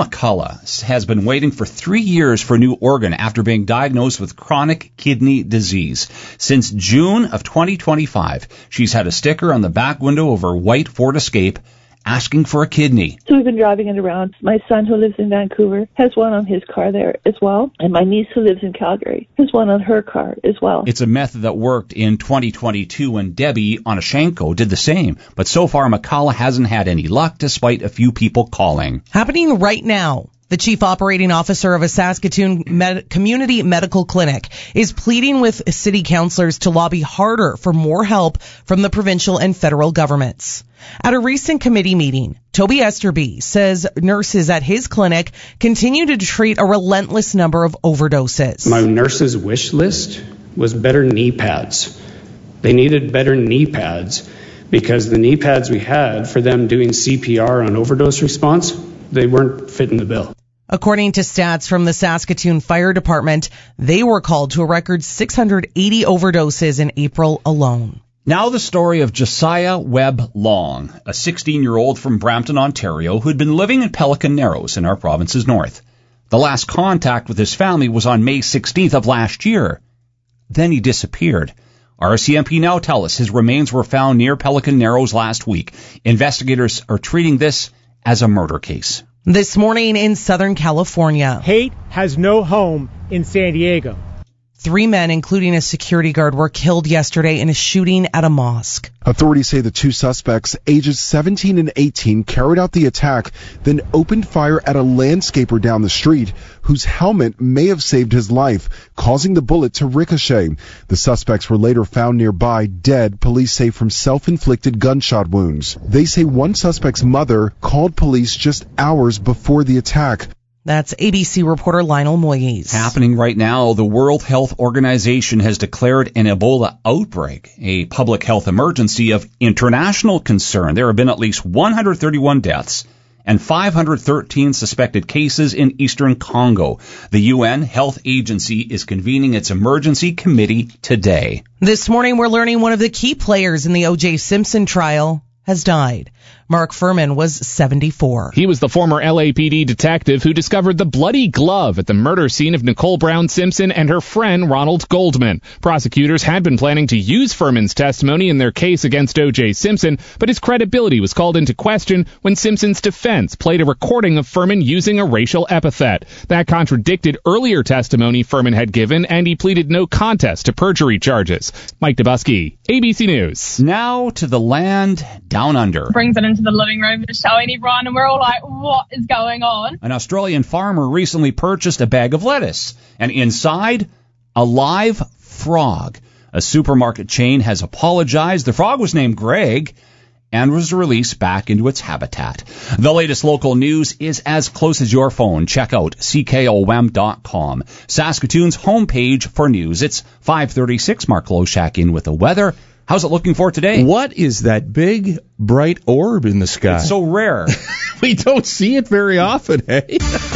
McCullough has been waiting for 3 years for a new organ after being diagnosed with chronic kidney disease. Since June of 2025, she's had a sticker on the back window of her white Ford Escape asking for a kidney. So we've been driving it around. My son, who lives in Vancouver, has one on his car there as well. And my niece, who lives in Calgary, has one on her car as well. It's a method that worked in 2022 when Debbie Onashenko did the same. But so far, McCullough hasn't had any luck despite a few people calling. Happening right now. The chief operating officer of a Saskatoon community medical clinic is pleading with city councillors to lobby harder for more help from the provincial and federal governments. At a recent committee meeting, Toby Esterby says nurses at his clinic continue to treat a relentless number of overdoses. My nurse's wish list was better knee pads. They needed better knee pads because the knee pads we had for them doing CPR on overdose response, they weren't fitting the bill. According to stats from the Saskatoon Fire Department, they were called to a record 680 overdoses in April alone. Now the story of Josiah Webb Long, a 16-year-old from Brampton, Ontario, who'd been living in Pelican Narrows in our province's north. The last contact with his family was on May 16th of last year. Then he disappeared. RCMP now tell us his remains were found near Pelican Narrows last week. Investigators are treating this as a murder case. This morning in Southern California, hate has no home in San Diego. 3 men, including a security guard, were killed yesterday in a shooting at a mosque. Authorities say the 2 suspects, ages 17 and 18, carried out the attack, then opened fire at a landscaper down the street, whose helmet may have saved his life, causing the bullet to ricochet. The suspects were later found nearby, dead, police say, from self-inflicted gunshot wounds. They say one suspect's mother called police just hours before the attack. That's ABC reporter Lionel Moyes. Happening right now, the World Health Organization has declared an Ebola outbreak a public health emergency of international concern. There have been at least 131 deaths and 513 suspected cases in eastern Congo. The UN Health Agency is convening its emergency committee today. This morning, we're learning one of the key players in the O.J. Simpson trial has died. Mark Furman was 74. He was the former LAPD detective who discovered the bloody glove at the murder scene of Nicole Brown Simpson and her friend Ronald Goldman. Prosecutors had been planning to use Furman's testimony in their case against O.J. Simpson, but his credibility was called into question when Simpson's defense played a recording of Furman using a racial epithet. That contradicted earlier testimony Furman had given, and he pleaded no contest to perjury charges. Mike Dubusky, ABC News. Now to the land down under. Brings it into the living room, showing everyone, and we're all like, what is going on? An Australian farmer recently purchased a bag of lettuce, and inside, a live frog. A supermarket chain has apologized. The frog was named Greg and was released back into its habitat. The latest local news is as close as your phone. Check out CKOM.com, Saskatoon's homepage for news. It's 5:36. Mark Loshak in with the weather. How's it looking for today? What is that big, bright orb in the sky? It's so rare. We don't see it very often, hey?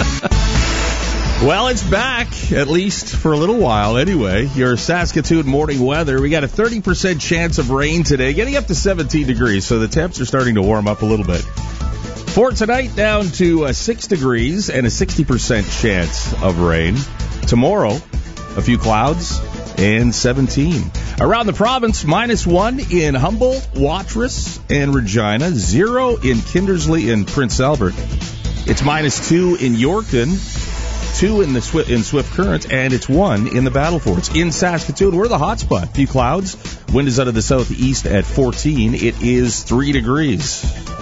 Well, it's back, at least for a little while anyway. Your Saskatoon morning weather. We got a 30% chance of rain today, getting up to 17 degrees, so the temps are starting to warm up a little bit. For tonight, down to 6 degrees and a 60% chance of rain. Tomorrow, a few clouds and 17. Around the province, -1 in Humboldt, Watrous, and Regina, 0 in Kindersley and Prince Albert. It's -2 in Yorkton, 2 in Swift Current, and it's 1 in the Battle Forts. In Saskatoon, we're the hot spot. Few clouds. Wind is out of the southeast at 14. It is 3 degrees.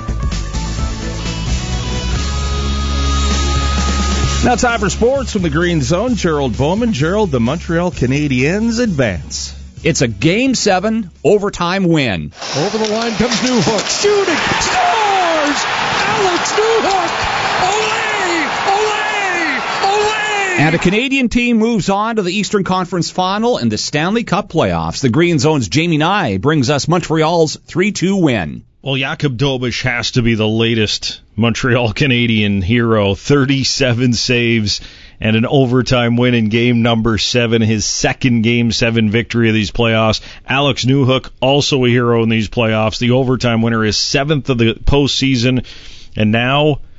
Now time for sports from the Green Zone. Gerald Bowman. Gerald, the Montreal Canadiens advance. It's a Game 7 overtime win. Over the line comes Newhook. Shooting. Scores! Alex Newhook! Olé! And a Canadian team moves on to the Eastern Conference Final in the Stanley Cup playoffs. The Green Zone's Jamie Nye brings us Montreal's 3-2 win. Well, Jakub Dobeš has to be the latest Montreal Canadian hero. 37 saves and an overtime win in game number 7, his second game 7 victory of these playoffs. Alex Newhook, also a hero in these playoffs. The overtime winner is 7th of the postseason. And now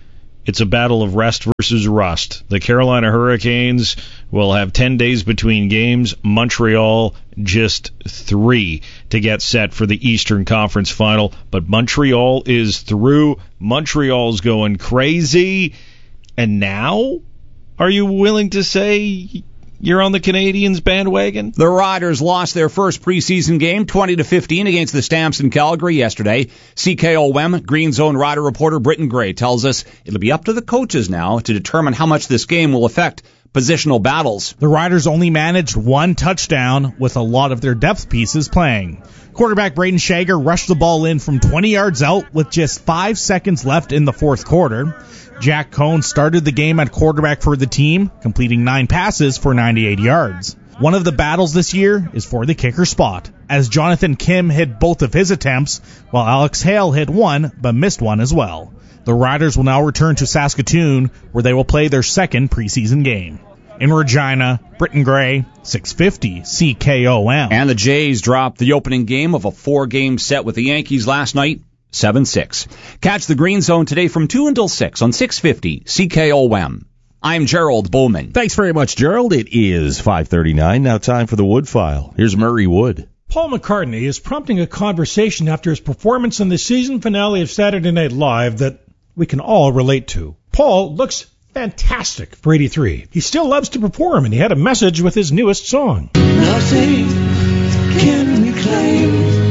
It's a battle of rest versus rust. The Carolina Hurricanes will have 10 days between games. Montreal just 3 to get set for the Eastern Conference Final. But Montreal is through. Montreal's going crazy. And now, are you willing to say you're on the Canadiens bandwagon? The Riders lost their first preseason game 20-15 against the Stamps in Calgary yesterday. CKOM Green Zone Rider reporter Britton Gray tells us it'll be up to the coaches now to determine how much this game will affect positional battles. The Riders only managed 1 touchdown with a lot of their depth pieces playing. Quarterback Braden Shager rushed the ball in from 20 yards out with just 5 seconds left in the fourth quarter. Jack Cohn started the game at quarterback for the team, completing 9 passes for 98 yards. One of the battles this year is for the kicker spot, as Jonathan Kim hit both of his attempts, while Alex Hale hit one but missed one as well. The Riders will now return to Saskatoon, where they will play their second preseason game. In Regina, Britton Gray, 650 CKOM. And the Jays dropped the opening game of a 4-game set with the Yankees last night, 7-6. Catch the Green Zone today from 2 until 6 on 650 CKOM. I'm Gerald Bowman. Thanks very much, Gerald. It is 5:39. Now time for the Wood File. Here's Murray Wood. Paul McCartney is prompting a conversation after his performance in the season finale of Saturday Night Live that we can all relate to. Paul looks fantastic for 83. He still loves to perform, and he had a message with his newest song. Nothing can reclaim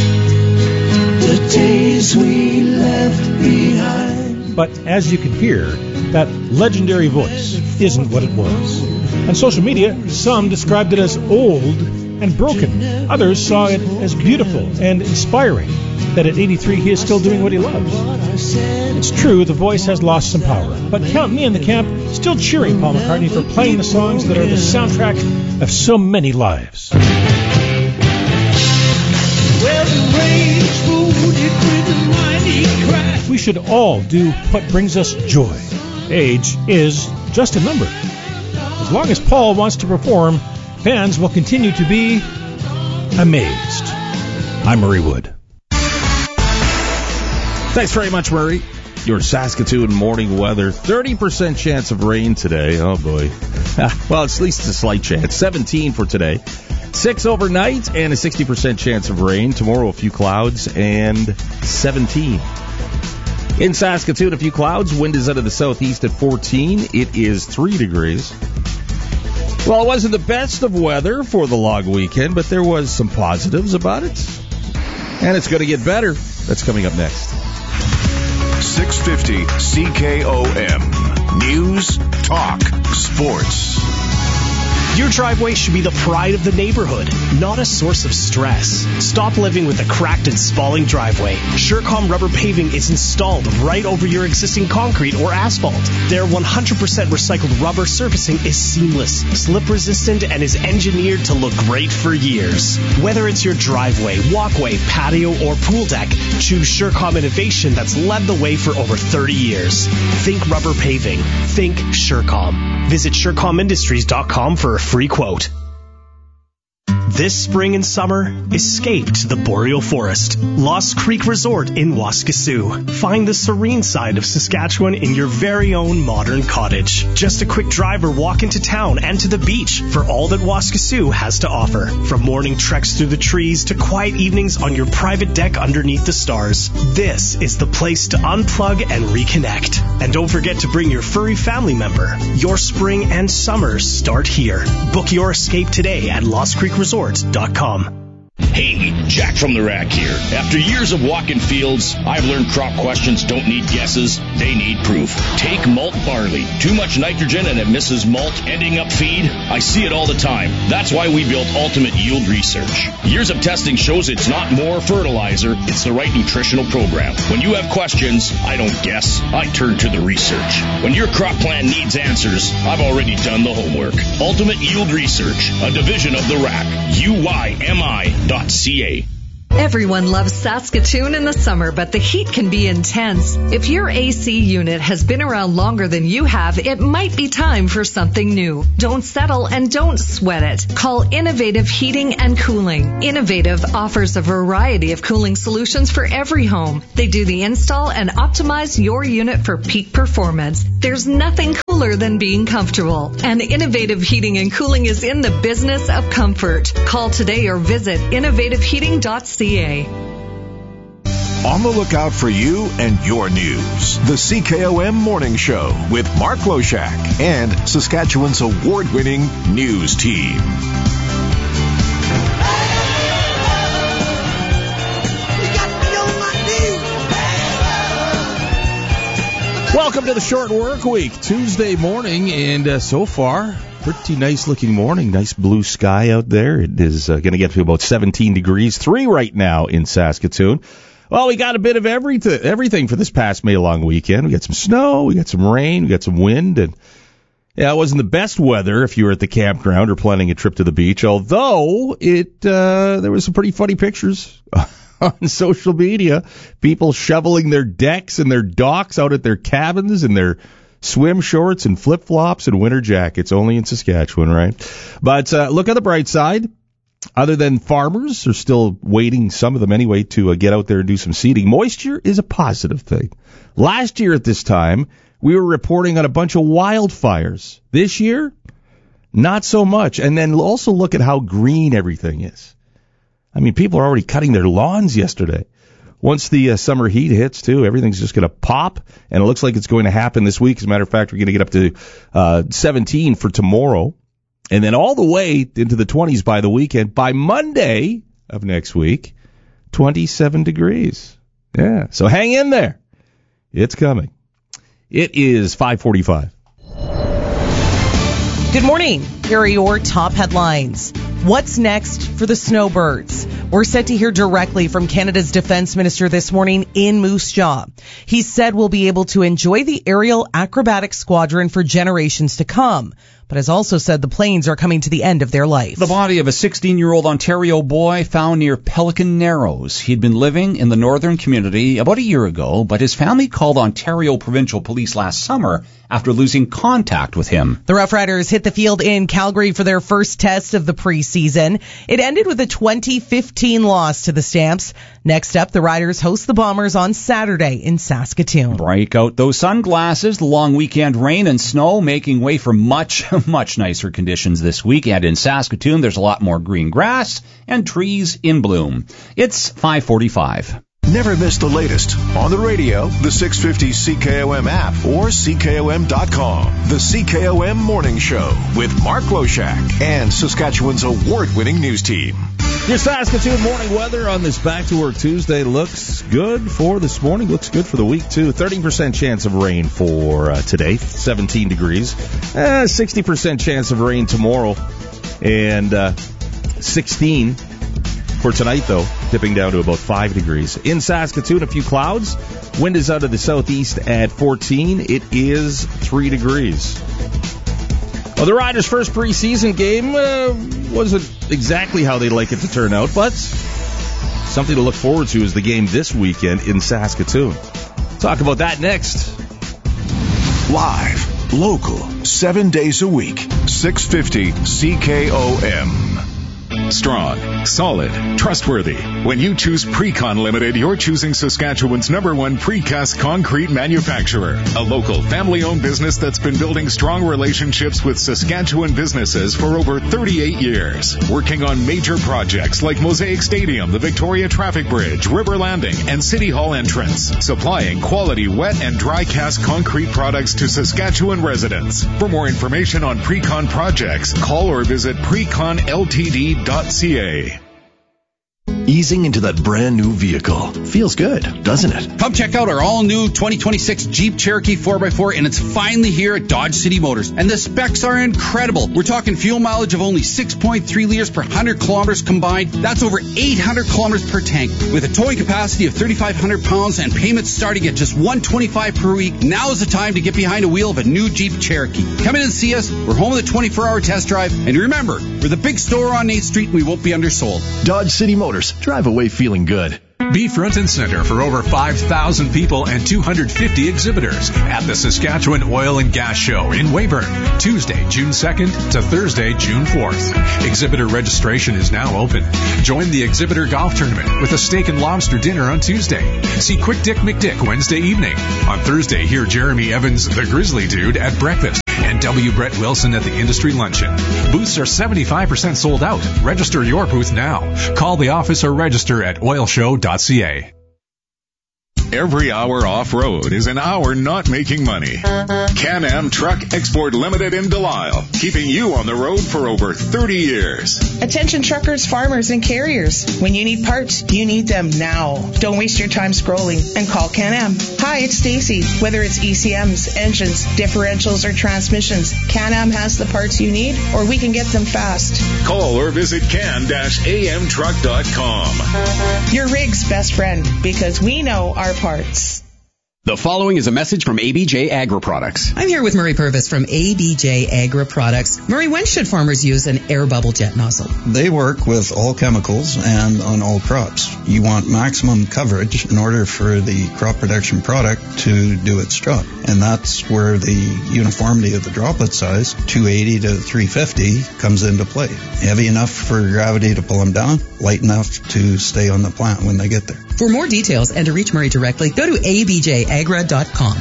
the days we left behind. But as you can hear, that legendary voice isn't what it was. On social media, some described it as old and broken. Others saw it as beautiful and inspiring, that at 83 he is still doing what he loves. It's true, the voice has lost some power, but count me in the camp still cheering Paul McCartney for playing the songs that are the soundtrack of so many lives. We should all do what brings us joy. Age is just a number. As long as Paul wants to perform, fans will continue to be amazed. I'm Murray Wood. Thanks very much, Murray. Your Saskatoon morning weather. 30% chance of rain today. Oh, boy. Well, it's at least a slight chance. 17 for today. 6 overnight and a 60% chance of rain. Tomorrow, a few clouds and 17. In Saskatoon, a few clouds. Wind is out of the southeast at 14. It is 3 degrees. Well, it wasn't the best of weather for the long weekend, but there was some positives about it. And it's going to get better. That's coming up next. 650 CKOM. News, talk, sports. Your driveway should be the pride of the neighborhood, not a source of stress. Stop living with a cracked and spalling driveway. Surecom rubber paving is installed right over your existing concrete or asphalt. Their 100% recycled rubber surfacing is seamless, slip resistant, and is engineered to look great for years. Whether it's your driveway, walkway, patio, or pool deck, choose Surecom innovation that's led the way for over 30 years. Think rubber paving. Think Surecom. Visit SurecomIndustries.com for a free quote. This spring and summer, escape to the Boreal Forest. Lost Creek Resort in Waskesiu. Find the serene side of Saskatchewan in your very own modern cottage. Just a quick drive or walk into town and to the beach for all that Waskesiu has to offer. From morning treks through the trees to quiet evenings on your private deck underneath the stars. This is the place to unplug and reconnect. And don't forget to bring your furry family member. Your spring and summer start here. Book your escape today at lostcreekresort.com. Hey, Jack from the Rack here. After years of walking fields, I've learned crop questions don't need guesses, they need proof. Take malt barley. Too much nitrogen and it misses malt, ending up feed. I see it all the time. That's why we built Ultimate Yield Research. Years of testing shows it's not more fertilizer, it's the right nutritional program. When you have questions, I don't guess, I turn to the research. When your crop plan needs answers, I've already done the homework. Ultimate Yield Research, a division of the Rack. UYMI.ca. Everyone loves Saskatoon in the summer, but the heat can be intense. If your AC unit has been around longer than you have, it might be time for something new. Don't settle and don't sweat it. Call Innovative Heating and Cooling. Innovative offers a variety of cooling solutions for every home. They do the install and optimize your unit for peak performance. There's nothing cooler than being comfortable. And Innovative Heating and Cooling is in the business of comfort. Call today or visit innovativeheating.ca. On the lookout for you and your news. The CKOM Morning Show with Mark Loshak and Saskatchewan's award-winning news team. Welcome to the short work week, Tuesday morning, and so far, pretty nice looking morning. Nice blue sky out there. It is going to get to about 17 degrees, 3 right now in Saskatoon. Well, we got a bit of everything for this past May long weekend. We got some snow, we got some rain, we got some wind, and yeah, it wasn't the best weather if you were at the campground or planning a trip to the beach, although there was some pretty funny pictures on social media. People shoveling their decks and their docks out at their cabins in their swim shorts and flip-flops and winter jackets, only in Saskatchewan, right? But look on the bright side. Other than farmers are still waiting, some of them anyway, to get out there and do some seeding. Moisture is a positive thing. Last year at this time, we were reporting on a bunch of wildfires. This year, not so much. And then also look at how green everything is. I mean, people are already cutting their lawns yesterday. Once the summer heat hits, too, everything's just going to pop, and it looks like it's going to happen this week. As a matter of fact, we're going to get up to 17 for tomorrow, and then all the way into the 20s by the weekend. By Monday of next week, 27 degrees. Yeah, so hang in there. It's coming. It is 5:45. Good morning. Here are your top headlines. What's next for the snowbirds? We're set to hear directly from Canada's Defence Minister this morning in Moose Jaw. He said we'll be able to enjoy the aerial acrobatic squadron for generations to come, but has also said the planes are coming to the end of their life. The body of a 16-year-old Ontario boy found near Pelican Narrows. He'd been living in the northern community about a year ago, but his family called Ontario Provincial Police last summer after losing contact with him. The Rough Riders hit the field in Calgary for their first test of the preseason. It ended with a 20-15 loss to the Stamps. Next up, the Riders host the Bombers on Saturday in Saskatoon. Break out those sunglasses. The long weekend rain and snow making way for much nicer conditions this week. And in Saskatoon, there's a lot more green grass and trees in bloom. It's 5:45. Never miss the latest on the radio, the 650 CKOM app, or CKOM.com. The CKOM Morning Show with Mark Loshak and Saskatchewan's award-winning news team. Your Saskatoon morning weather on this Back to Work Tuesday looks good for this morning, looks good for the week, too. 30% chance of rain for today, 17 degrees. 60% chance of rain tomorrow, and 16 for tonight, though, dipping down to about 5 degrees. In Saskatoon, a few clouds. Wind is out of the southeast at 14. It is 3 degrees. Well, the Riders' first preseason game wasn't exactly how they'd like it to turn out, but something to look forward to is the game this weekend in Saskatoon. Talk about that next. Live, local, 7 days a week, 650 CKOM. Strong, solid, trustworthy. When you choose Precon Limited, you're choosing Saskatchewan's #1 precast concrete manufacturer. A local, family-owned business that's been building strong relationships with Saskatchewan businesses for over 38 years. Working on major projects like Mosaic Stadium, the Victoria Traffic Bridge, River Landing, and City Hall entrance. Supplying quality wet and dry cast concrete products to Saskatchewan residents. For more information on Precon projects, call or visit preconltd.ca. Easing into that brand new vehicle. Feels good, doesn't it? Come check out our all-new 2026 Jeep Cherokee 4x4, and it's finally here at Dodge City Motors. And the specs are incredible. We're talking fuel mileage of only 6.3 liters per 100 kilometers combined. That's over 800 kilometers per tank. With a towing capacity of 3,500 pounds and payments starting at just $125 per week, now is the time to get behind the wheel of a new Jeep Cherokee. Come in and see us. We're home with a 24-hour test drive. And remember, we're the big store on 8th Street, and we won't be undersold. Dodge City Motors, miles. Drive away feeling good. Be front and center for over 5,000 people and 250 exhibitors at the Saskatchewan Oil and Gas Show in Weyburn, Tuesday, June 2nd to Thursday, June 4th. Exhibitor registration is now open. Join the exhibitor golf tournament with a steak and lobster dinner on Tuesday. See Quick Dick McDick Wednesday evening. On Thursday, hear Jeremy Evans, the Grizzly Dude, at breakfast and W. Brett Wilson at the industry luncheon. Booths are 75% sold out. Register your booth now. Call the office or register at oilshow.ca. Every hour off-road is an hour not making money. Can-Am Truck Export Limited in Delisle, keeping you on the road for over 30 years. Attention truckers, farmers, and carriers. When you need parts, you need them now. Don't waste your time scrolling and call Can-Am. Hi, it's Stacy. Whether it's ECMs, engines, differentials, or transmissions, Can-Am has the parts you need, or we can get them fast. Call or visit can-amtruck.com. Your rig's best friend, because we know our parts. The following is a message from ABJ Agri Products. I'm here with Murray Purvis from ABJ Agri Products. Murray, when should farmers use an air bubble jet nozzle? They work with all chemicals and on all crops. You want maximum coverage in order for the crop protection product to do its job. And that's where the uniformity of the droplet size, 280 to 350, comes into play. Heavy enough for gravity to pull them down, light enough to stay on the plant when they get there. For more details and to reach Murray directly, go to abjagra.com.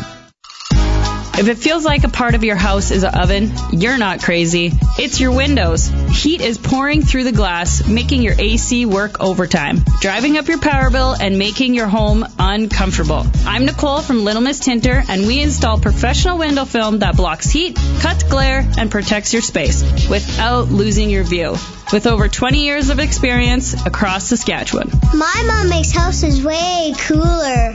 If it feels like a part of your house is an oven, you're not crazy. It's your windows. Heat is pouring through the glass, making your AC work overtime, driving up your power bill and making your home uncomfortable. I'm Nicole from Little Miss Tinter, and we install professional window film that blocks heat, cuts glare, and protects your space without losing your view. With over 20 years of experience across Saskatchewan. My mom makes houses way cooler.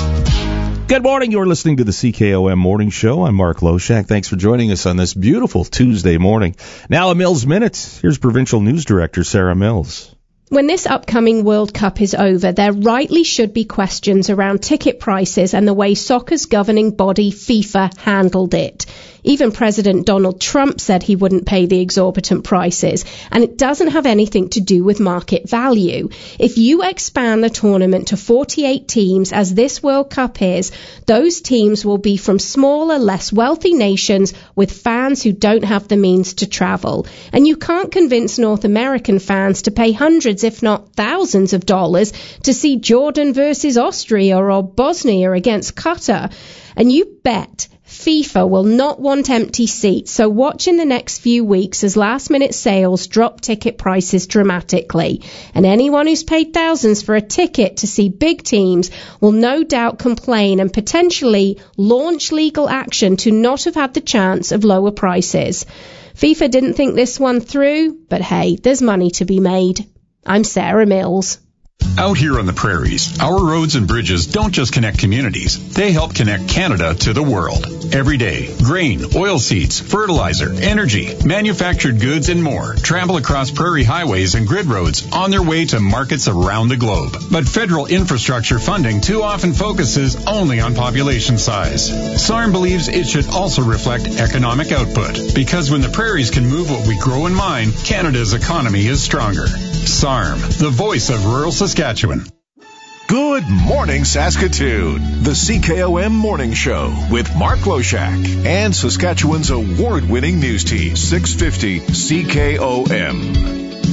Good morning. You're listening to the CKOM Morning Show. I'm Mark Loshak. Thanks for joining us on this beautiful Tuesday morning. Now a Mills Minute. Here's Provincial News Director Sarah Mills. When this upcoming World Cup is over, there rightly should be questions around ticket prices and the way soccer's governing body, FIFA, handled it. Even President Donald Trump said he wouldn't pay the exorbitant prices, and it doesn't have anything to do with market value. If you expand the tournament to 48 teams, as this World Cup is, those teams will be from smaller, less wealthy nations with fans who don't have the means to travel. And you can't convince North American fans to pay hundreds, if not thousands of dollars to see Jordan versus Austria or Bosnia against Qatar. And you bet FIFA will not want empty seats, so watch in the next few weeks as last-minute sales drop ticket prices dramatically. And anyone who's paid thousands for a ticket to see big teams will no doubt complain and potentially launch legal action to not have had the chance of lower prices. FIFA didn't think this one through, but hey, there's money to be made. I'm Sarah Mills. Out here on the prairies, our roads and bridges don't just connect communities, they help connect Canada to the world. Every day, grain, oilseeds, fertilizer, energy, manufactured goods, and more travel across prairie highways and grid roads on their way to markets around the globe. But federal infrastructure funding too often focuses only on population size. SARM believes it should also reflect economic output, because when the prairies can move what we grow and mine, Canada's economy is stronger. SARM, the voice of rural Saskatchewan. Good morning, Saskatoon. The CKOM Morning Show with Mark Loshak and Saskatchewan's award-winning news team, 650 CKOM.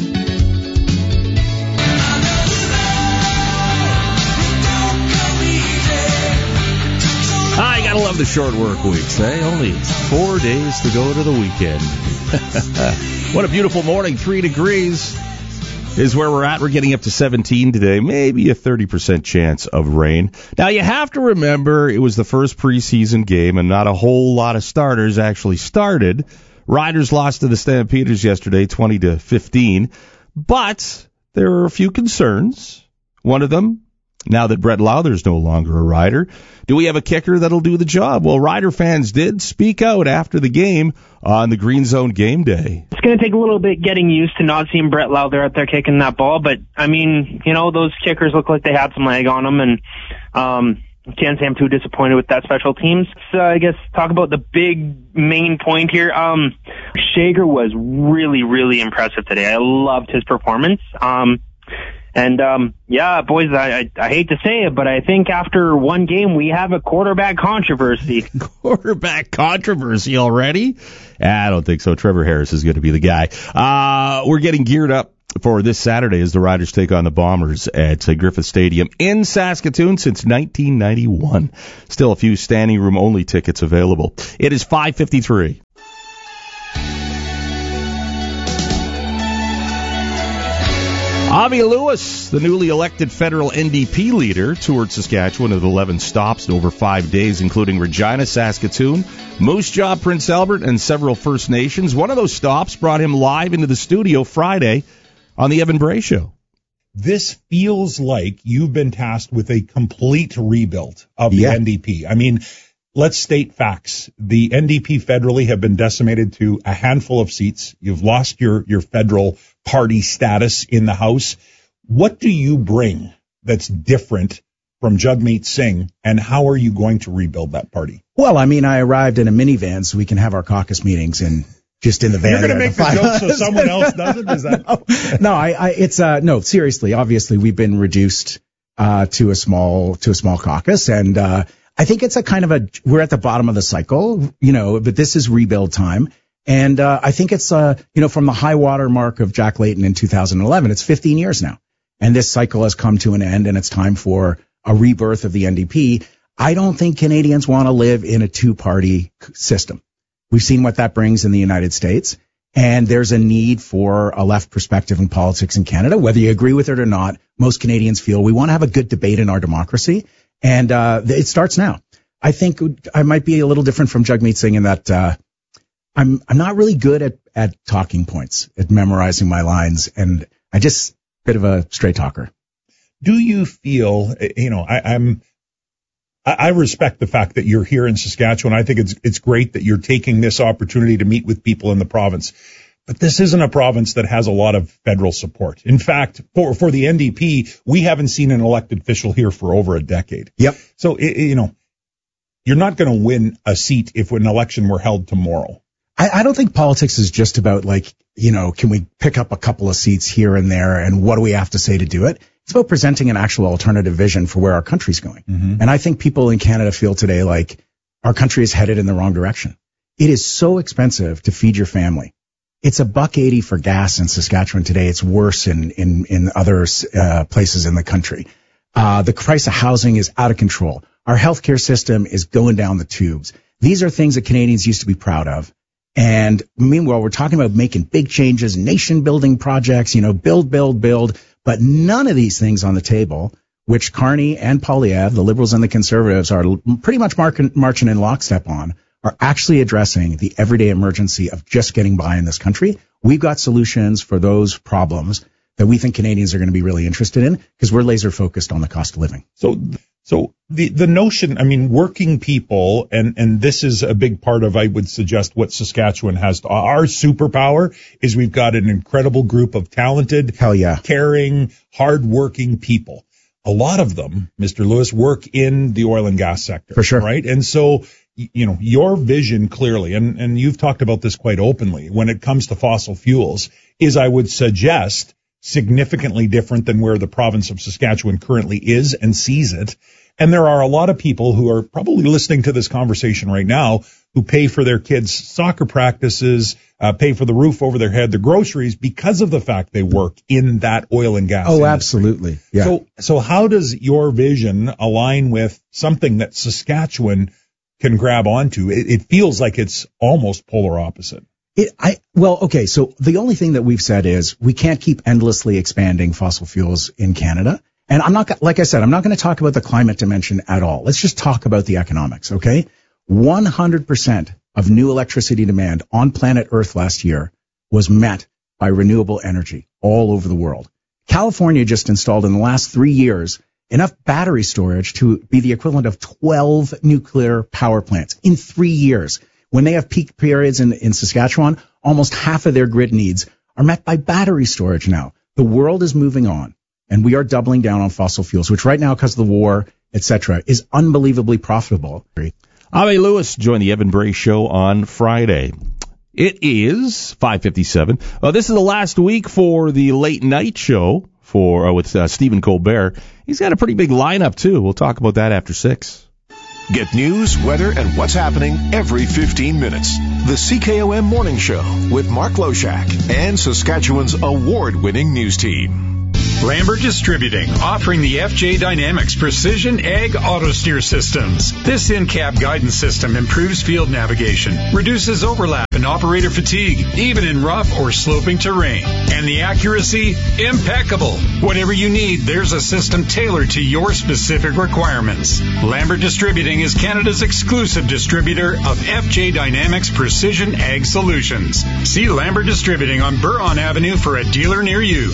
I gotta love the short work weeks, eh? Only 4 days to go to the weekend. What a beautiful morning. 3 degrees is where we're at. We're getting up to 17 today, maybe a 30% chance of rain. Now, you have to remember it was the first preseason game, and not a whole lot of starters actually started. Riders lost to the Stampeders yesterday, 20-15. But there are a few concerns. One of them, now that Brett Lowther's no longer a Rider, do we have a kicker that'll do the job? Well, Rider fans did speak out after the game on the Green Zone game day. It's going to take a little bit getting used to not seeing Brett Lowther out there kicking that ball, but, I mean, you know, those kickers look like they had some leg on them, and can't say I'm too disappointed with that special teams. So I guess talk about the big main point here. Shager was really, really impressive today. I loved his performance. And, yeah, boys, I hate to say it, but I think after one game we have a quarterback controversy. Quarterback controversy already? I don't think so. Trevor Harris is going to be the guy. We're getting geared up for this Saturday as the Riders take on the Bombers at Griffith Stadium in Saskatoon since 1991. Still a few standing room only tickets available. It is 5:53. Avi Lewis, the newly elected federal NDP leader, toured Saskatchewan with 11 stops in over 5 days, including Regina, Saskatoon, Moose Jaw, Prince Albert, and several First Nations. One of those stops brought him live into the studio Friday on the Evan Bray Show. This feels like you've been tasked with a complete rebuild of the NDP. I mean, let's state facts. The NDP federally have been decimated to a handful of seats. You've lost your federal party status in the House. What do you bring that's different from Jagmeet Singh, and how are you going to rebuild that party? Well, I mean, I arrived in a minivan so we can have our caucus meetings in the van. You're going to make the joke so someone else doesn't? Is that? No, seriously. Obviously, we've been reduced to a small caucus, and I think it's a kind of we're at the bottom of the cycle, but this is rebuild time. And I think it's, from the high water mark of Jack Layton in 2011, it's 15 years now. And this cycle has come to an end, and it's time for a rebirth of the NDP. I don't think Canadians want to live in a two-party system. We've seen what that brings in the United States, and there's a need for a left perspective in politics in Canada. Whether you agree with it or not, most Canadians feel we want to have a good debate in our democracy, and it starts now. I think I might be a little different from Jagmeet Singh in that I'm not really good at talking points, at memorizing my lines, and I just a bit of a straight talker. Do you feel, I respect the fact that you're here in Saskatchewan. I think it's great that you're taking this opportunity to meet with people in the province. But this isn't a province that has a lot of federal support. In fact, for the NDP, we haven't seen an elected official here for over a decade. Yep. So, you're not going to win a seat if an election were held tomorrow. I don't think politics is just about can we pick up a couple of seats here and there, and what do we have to say to do it? It's about presenting an actual alternative vision for where our country's going. Mm-hmm. And I think people in Canada feel today like our country is headed in the wrong direction. It is so expensive to feed your family. It's $1.80 for gas in Saskatchewan today. It's worse in other places in the country. The price of housing is out of control. Our healthcare system is going down the tubes. These are things that Canadians used to be proud of. And meanwhile, we're talking about making big changes, nation-building projects, build, but none of these things on the table, which Carney and Poilievre, the Liberals and the Conservatives, are pretty much marching in lockstep on, are actually addressing the everyday emergency of just getting by in this country. We've got solutions for those problems that we think Canadians are going to be really interested in, because we're laser focused on the cost of living. So the notion, working people, and this is a big part of, I would suggest, what Saskatchewan has. Our superpower is we've got an incredible group of talented, caring, hardworking people. A lot of them, Mr. Lewis, work in the oil and gas sector. For sure. Right? And so, your vision clearly, and you've talked about this quite openly, when it comes to fossil fuels, is, I would suggest, significantly different than where the province of Saskatchewan currently is and sees it. And there are a lot of people who are probably listening to this conversation right now who pay for their kids' soccer practices, pay for the roof over their head, the groceries, because of the fact they work in that oil and gas industry. Absolutely. Yeah. So how does your vision align with something that Saskatchewan can grab onto? It feels like it's almost polar opposite. So the only thing that we've said is we can't keep endlessly expanding fossil fuels in Canada. And I'm not going to talk about the climate dimension at all. Let's just talk about the economics, okay? 100% of new electricity demand on planet Earth last year was met by renewable energy all over the world. California just installed in the last 3 years enough battery storage to be the equivalent of 12 nuclear power plants in 3 years. When they have peak periods in Saskatchewan, almost half of their grid needs are met by battery storage now. The world is moving on, and we are doubling down on fossil fuels, which right now, because of the war, etc., is unbelievably profitable. Avi Lewis joined the Evan Bray Show on Friday. It is 5:57. This is the last week for the late night show with Stephen Colbert. He's got a pretty big lineup, too. We'll talk about that after 6. Get news, weather, and what's happening every 15 minutes. The CKOM Morning Show with Mark Loshak and Saskatchewan's award-winning news team. Lambert Distributing, offering the FJ Dynamics Precision Ag Auto Steer Systems. This in-cab guidance system improves field navigation, reduces overlap and operator fatigue, even in rough or sloping terrain. And the accuracy, impeccable. Whatever you need, there's a system tailored to your specific requirements. Lambert Distributing is Canada's exclusive distributor of FJ Dynamics Precision Ag Solutions. See Lambert Distributing on Buron Avenue for a dealer near you.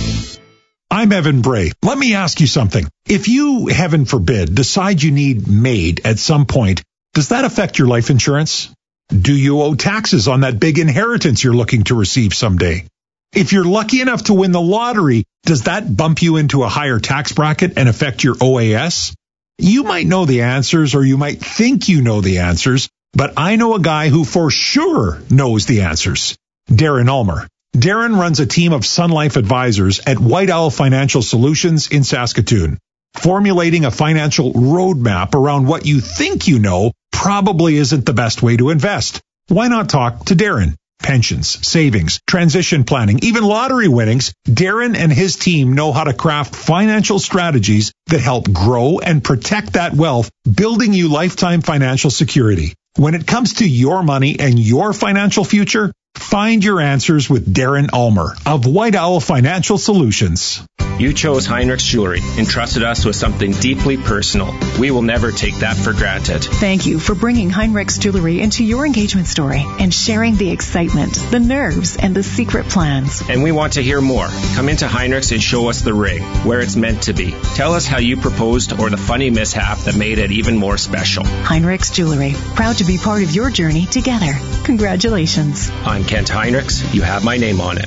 I'm Evan Bray. Let me ask you something. If you, heaven forbid, decide you need MAID at some point, does that affect your life insurance? Do you owe taxes on that big inheritance you're looking to receive someday? If you're lucky enough to win the lottery, does that bump you into a higher tax bracket and affect your OAS? You might know the answers, or you might think you know the answers, but I know a guy who for sure knows the answers. Darren Ulmer. Darren runs a team of Sun Life advisors at White Owl Financial Solutions in Saskatoon. Formulating a financial roadmap around what you think you know probably isn't the best way to invest. Why not talk to Darren? Pensions, savings, transition planning, even lottery winnings, Darren and his team know how to craft financial strategies that help grow and protect that wealth, building you lifetime financial security. When it comes to your money and your financial future, find your answers with Darren Ulmer of White Owl Financial Solutions. You chose Heinrichs Jewelry and trusted us with something deeply personal. We will never take that for granted. Thank you for bringing Heinrichs Jewelry into your engagement story and sharing the excitement, the nerves, and the secret plans. And we want to hear more. Come into Heinrichs and show us the ring, where it's meant to be. Tell us how you proposed or the funny mishap that made it even more special. Heinrichs Jewelry, proud to be part of your journey together. Congratulations. I'm Kent Heinrichs. You have my name on it.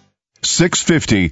650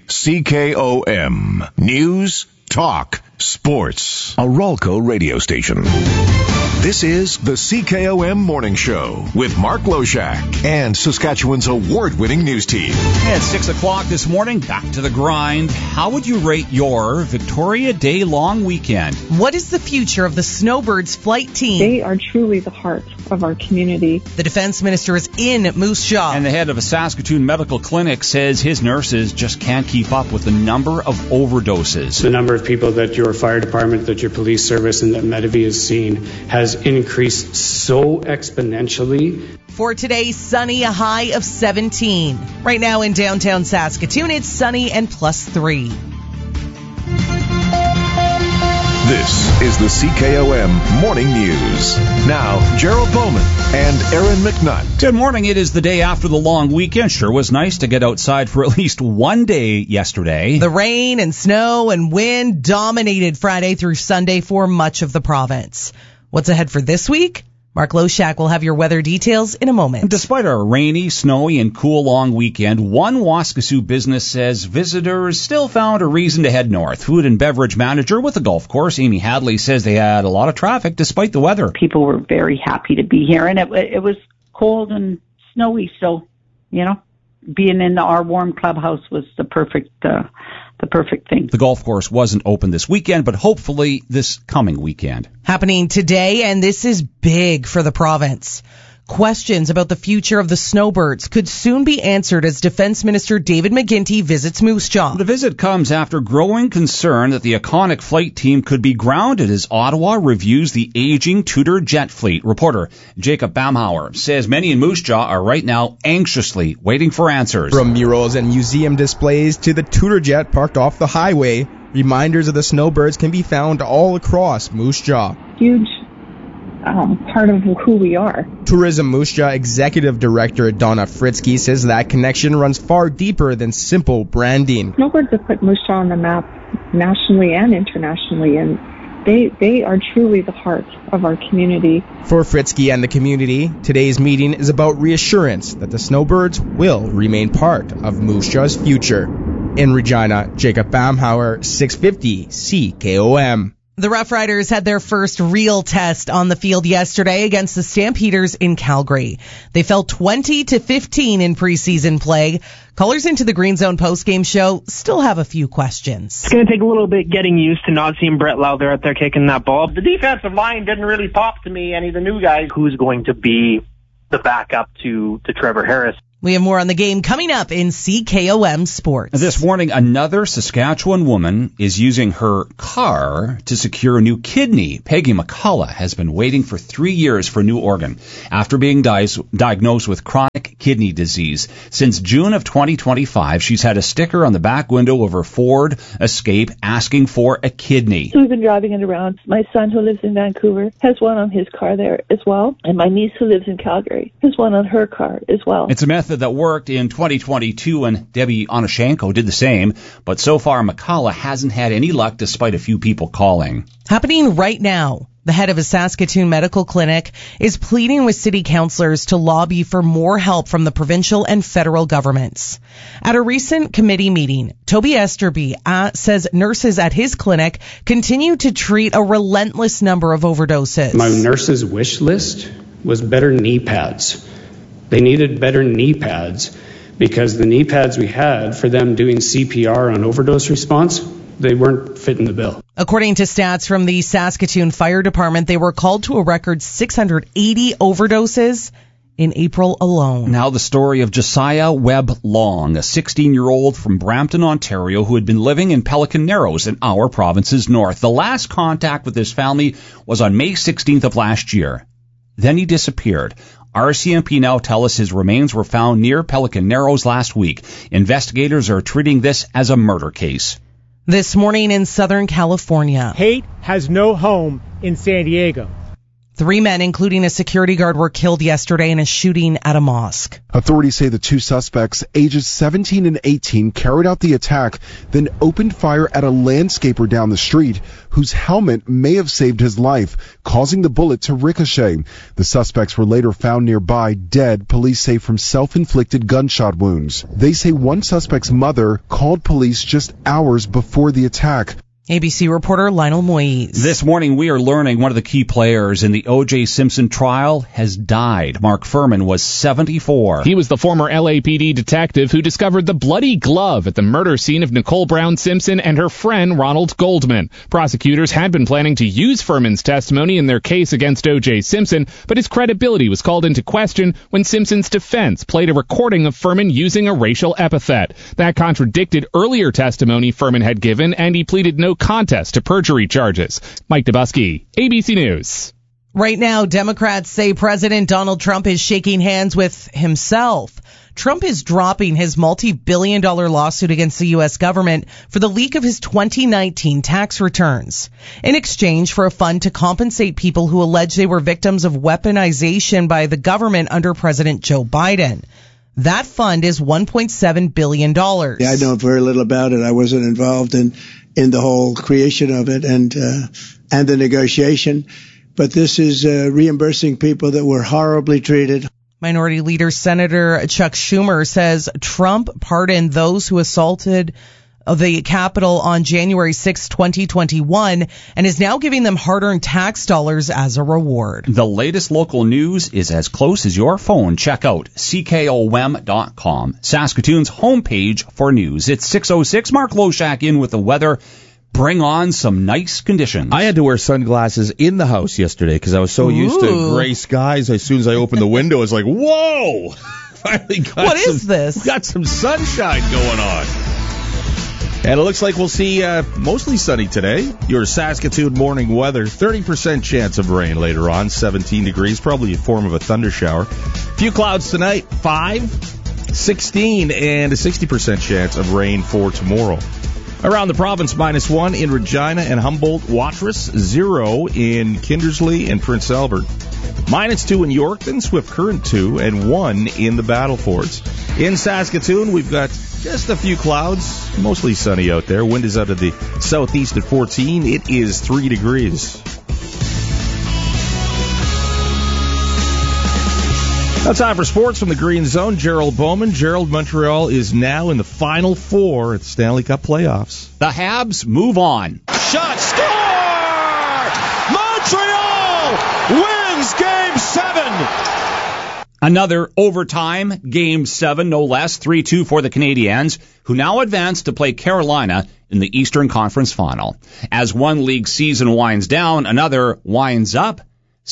CKOM. News, talk, sports. A Rolco radio station. This is the CKOM Morning Show with Mark Loshak and Saskatchewan's award-winning news team. At 6 o'clock this morning, back to the grind. How would you rate your Victoria Day long weekend? What is the future of the Snowbirds flight team? They are truly the heart of our community. The defense minister is in Moose Jaw. And the head of a Saskatoon medical clinic says his nurses just can't keep up with the number of overdoses. The number of people that your fire department, that your police service, and that Medavie has seen has increased so exponentially. For today, sunny, a high of 17. Right now in downtown Saskatoon, it's sunny and +3. This is the CKOM Morning News. Now, Gerald Bowman and Aaron McNutt. Good morning. It is the day after the long weekend. Sure was nice to get outside for at least one day yesterday. The rain and snow and wind dominated Friday through Sunday for much of the province. What's ahead for this week? Mark Loshak will have your weather details in a moment. Despite a rainy, snowy, and cool long weekend, one Waskesiu business says visitors still found a reason to head north. Food and beverage manager with the golf course, Amy Hadley, says they had a lot of traffic despite the weather. People were very happy to be here, and it was cold and snowy, so, being in our warm clubhouse was the perfect thing. The golf course wasn't open this weekend, but hopefully this coming weekend. Happening today, and this is big for the province. Questions about the future of the Snowbirds could soon be answered as Defense Minister David McGuinty visits Moose Jaw. The visit comes after growing concern that the iconic flight team could be grounded as Ottawa reviews the aging Tudor jet fleet. Reporter Jacob Bamhauer says many in Moose Jaw are right now anxiously waiting for answers. From murals and museum displays to the Tudor jet parked off the highway, reminders of the Snowbirds can be found all across Moose Jaw. Huge part of who we are. Tourism Moose Jaw Executive Director Donna Fritzky says that connection runs far deeper than simple branding. Snowbirds have put Moose Jaw on the map nationally and internationally, and they are truly the heart of our community. For Fritzky and the community, today's meeting is about reassurance that the Snowbirds will remain part of Moose Jaw's future. In Regina, Jacob Bamhauer, 650 CKOM. The Rough Riders had their first real test on the field yesterday against the Stampeders in Calgary. They fell 20-15 in preseason play. Callers into the Green Zone postgame show still have a few questions. It's going to take a little bit getting used to not seeing Brett Lowther out there kicking that ball. The defensive line didn't really pop to me, any of the new guys. Who's going to be the backup to Trevor Harris? We have more on the game coming up in CKOM Sports. This morning, another Saskatchewan woman is using her car to secure a new kidney. Peggy McCullough has been waiting for 3 years for a new organ after being diagnosed with chronic kidney disease. Since June of 2025, she's had a sticker on the back window of her Ford Escape asking for a kidney. So we've been driving it around. My son, who lives in Vancouver, has one on his car there as well. And my niece, who lives in Calgary, has one on her car as well. It's a method that worked in 2022, and Debbie Onashenko did the same. But so far, McCullough hasn't had any luck despite a few people calling. Happening right now, the head of a Saskatoon medical clinic is pleading with city councillors to lobby for more help from the provincial and federal governments. At a recent committee meeting, Toby Esterby says nurses at his clinic continue to treat a relentless number of overdoses. My nurses' wish list was better knee pads. They needed better knee pads because the knee pads we had for them doing CPR on overdose response, they weren't fitting the bill. According to stats from the Saskatoon Fire Department, they were called to a record 680 overdoses in April alone. Now the story of Josiah Webb Long, a 16-year-old from Brampton, Ontario, who had been living in Pelican Narrows in our province's north. The last contact with his family was on May 16th of last year. Then he disappeared. RCMP now tell us his remains were found near Pelican Narrows last week. Investigators are treating this as a murder case. This morning in Southern California, hate has no home in San Diego. 3 men, including a security guard, were killed yesterday in a shooting at a mosque. Authorities say the 2 suspects, ages 17 and 18, carried out the attack, then opened fire at a landscaper down the street, whose helmet may have saved his life, causing the bullet to ricochet. The suspects were later found nearby, dead, police say, from self-inflicted gunshot wounds. They say one suspect's mother called police just hours before the attack. ABC reporter Lionel Moise. This morning we are learning one of the key players in the O.J. Simpson trial has died. Mark Furman was 74. He was the former LAPD detective who discovered the bloody glove at the murder scene of Nicole Brown Simpson and her friend Ronald Goldman. Prosecutors had been planning to use Furman's testimony in their case against O.J. Simpson, but his credibility was called into question when Simpson's defense played a recording of Furman using a racial epithet. That contradicted earlier testimony Furman had given, and he pleaded no contest to perjury charges. Mike Dubusky, ABC News. Right now, Democrats say President Donald Trump is shaking hands with himself. Trump is dropping his multi-billion-dollar lawsuit against the U.S. government for the leak of his 2019 tax returns in exchange for a fund to compensate people who allege they were victims of weaponization by the government under President Joe Biden. That fund is $1.7 billion. I know very little about it. I wasn't involved in the whole creation of it and the negotiation. But this is reimbursing people that were horribly treated. Minority Leader Senator Chuck Schumer says Trump pardoned those who assaulted the Capitol on January 6, 2021, and is now giving them hard-earned tax dollars as a reward. The latest local news is as close as your phone. Check out CKOM.com, Saskatoon's homepage for news. It's 6:06. Mark Loshak in with the weather. Bring on some nice conditions. I had to wear sunglasses in the house yesterday because I was so used to gray skies. As soon as I opened the window, I was like, whoa! Finally got is this? Got some sunshine going on. And it looks like we'll see mostly sunny today. Your Saskatoon morning weather, 30% chance of rain later on, 17 degrees, probably a form of a thunder shower. Few clouds tonight, 5, 16, and a 60% chance of rain for tomorrow. Around the province, -1 in Regina and Humboldt, Watrous, 0 in Kindersley and Prince Albert. -2 in Yorkton, Swift Current 2, and 1 in the Battlefords. In Saskatoon, we've got just a few clouds, mostly sunny out there. Wind is out of the southeast at 14. It is 3 degrees. Now time for sports from the Green Zone. Gerald Bowman. Gerald, Montreal is now in the Final Four at the Stanley Cup playoffs. The Habs move on. Shot, score! wins Game 7. Another overtime, Game 7, no less, 3-2 for the Canadiens, who now advance to play Carolina in the Eastern Conference Final. As one league season winds down, another winds up.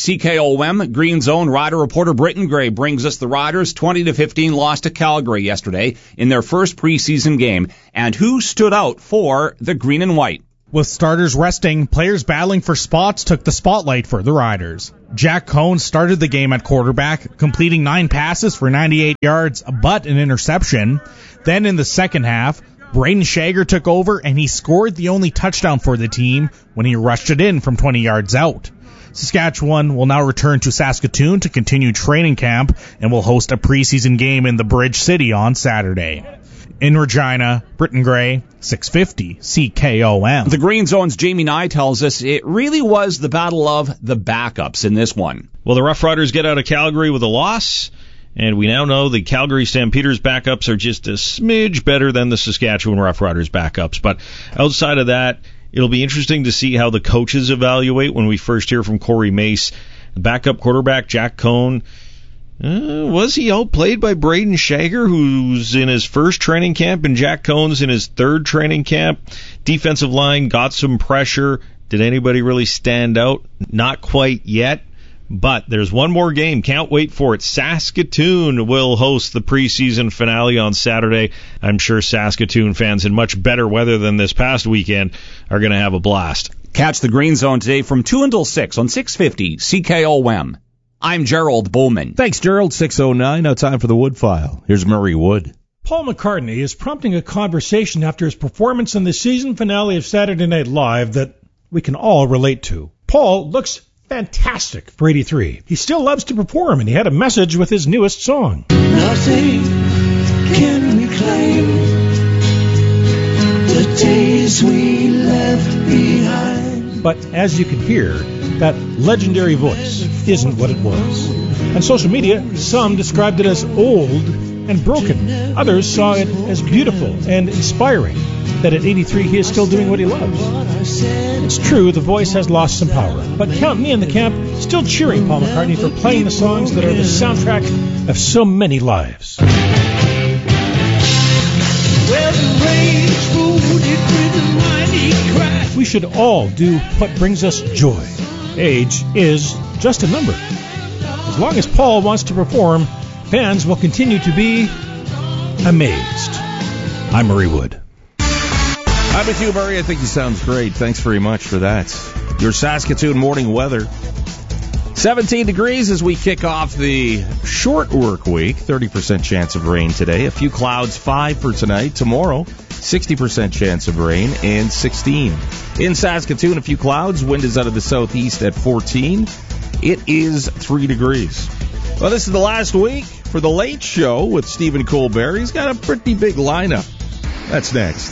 CKOM Green Zone Rider reporter Britton Gray brings us the Riders' 20-15 loss to Calgary yesterday in their first preseason game, and who stood out for the Green and White. With starters resting, players battling for spots took the spotlight for the Riders. Jack Cohn started the game at quarterback, completing 9 passes for 98 yards, but an interception. Then in the second half, Braden Shager took over and he scored the only touchdown for the team when he rushed it in from 20 yards out. Saskatchewan will now return to Saskatoon to continue training camp and will host a preseason game in the Bridge City on Saturday. In Regina, Britton Gray, 650 CKOM. The Green Zone's Jamie Nye tells us it really was the battle of the backups in this one. Well, the Rough Riders get out of Calgary with a loss, and we now know the Calgary Stampeders backups are just a smidge better than the Saskatchewan Rough Riders backups. But outside of that, it'll be interesting to see how the coaches evaluate when we first hear from Corey Mace. The backup quarterback, Jack Cohn, was he outplayed by Braden Shager, who's in his first training camp, and Jack Cohn's in his third training camp? Defensive line got some pressure. Did anybody really stand out? Not quite yet. But there's one more game. Can't wait for it. Saskatoon will host the preseason finale on Saturday. I'm sure Saskatoon fans in much better weather than this past weekend are going to have a blast. Catch the Green Zone today from 2 until 6 on 650 CKOM. I'm Gerald Bowman. Thanks, Gerald. 6:09. Now time for the Wood File. Here's Murray Wood. Paul McCartney is prompting a conversation after his performance in the season finale of Saturday Night Live that we can all relate to. Paul looks fantastic for 83. He still loves to perform, and he had a message with his newest song. Nothing can reclaim the days we left behind. But as you can hear, that legendary voice isn't what it was. On social media, some described it as old and broken. Others saw it as beautiful and inspiring, that at 83 he is still doing what he loves. It's true, the voice has lost some power, but count me in the camp still cheering Paul McCartney for playing the songs that are the soundtrack of so many lives. We should all do what brings us joy. Age is just a number. As long as Paul wants to perform, fans will continue to be amazed. I'm Murray Wood. I'm with you, Murray. I think he sounds great. Thanks very much for that. Your Saskatoon morning weather. 17 degrees as we kick off the short work week. 30% chance of rain today. A few clouds, 5 for tonight. Tomorrow, 60% chance of rain and 16. In Saskatoon, a few clouds. Wind is out of the southeast at 14. It is 3 degrees. Well, this is the last week for The Late Show with Stephen Colbert. He's got a pretty big lineup. That's next.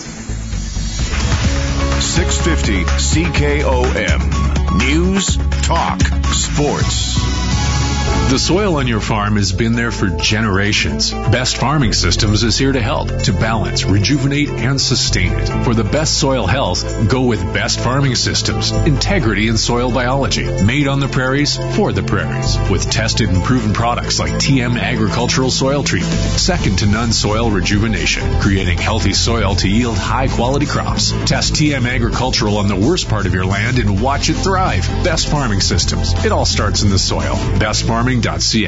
650 CKOM. News, talk, sports. The soil on your farm has been there for generations. Best Farming Systems is here to help, to balance, rejuvenate, and sustain it. For the best soil health, go with Best Farming Systems. Integrity in soil biology. Made on the prairies, for the prairies. With tested and proven products like TM Agricultural Soil Treatment. Second to none soil rejuvenation. Creating healthy soil to yield high-quality crops. Test TM Agricultural on the worst part of your land and watch it thrive. Best Farming Systems. It all starts in the soil. BestFarming.ca.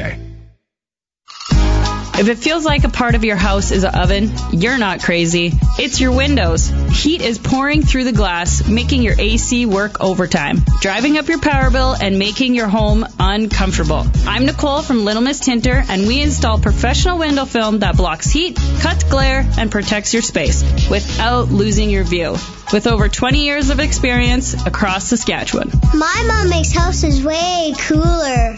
If it feels like a part of your house is an oven, you're not crazy. It's your windows. Heat is pouring through the glass, making your AC work overtime, driving up your power bill and making your home uncomfortable. I'm Nicole from Little Miss Tinter, and we install professional window film that blocks heat, cuts glare, and protects your space without losing your view. With over 20 years of experience across Saskatchewan. My mom makes houses way cooler.